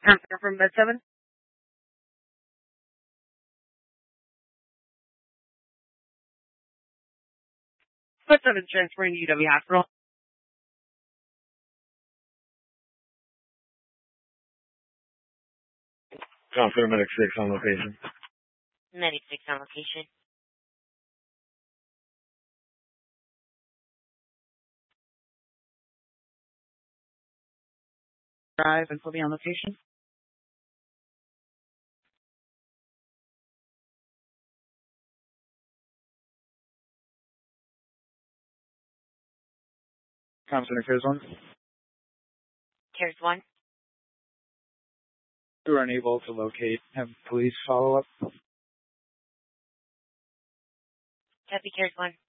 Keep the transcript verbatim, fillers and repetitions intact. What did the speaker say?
Answer from Med seven. Med seven transferring to U W Hospital. Consider Medic six on location. Medic six on location. Drive and put me on location. Consider Cares one. Cares one. We were unable to locate. Have police follow up. Copy Cares one.